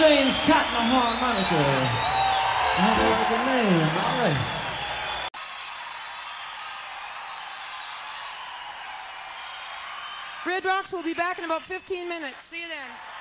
Strange Cat and a harmonica. I have a good name. All right. Red Rocks will be back in about 15 minutes. See you then.